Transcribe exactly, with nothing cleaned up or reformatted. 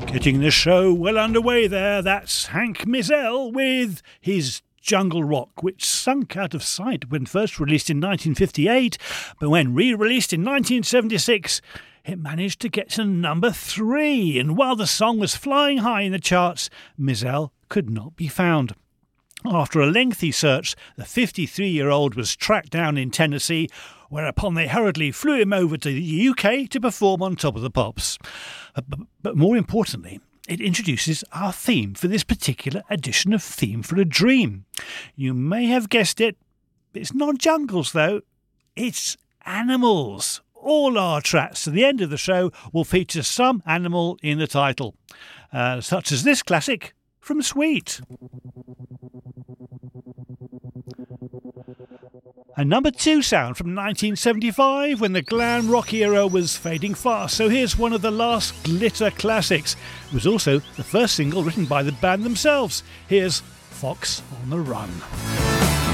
Getting the show well underway there, that's Hank Mizell with his Jungle Rock, which sunk out of sight when first released in nineteen fifty-eight, but when re-released in nineteen seventy-six, it managed to get to number three, and while the song was flying high in the charts, Mizell could not be found. After a lengthy search, the fifty-three-year-old was tracked down in Tennessee, whereupon they hurriedly flew him over to the U K to perform on Top of the Pops. But, but more importantly, it introduces our theme for this particular edition of Theme for a Dream. You may have guessed it, it's not jungles though, it's animals. All our tracks to the end of the show will feature some animal in the title, uh, such as this classic from Sweet. A number two sound from nineteen seventy-five when the glam rock era was fading fast. So here's one of the last glitter classics. It was also the first single written by the band themselves. Here's Fox on the Run.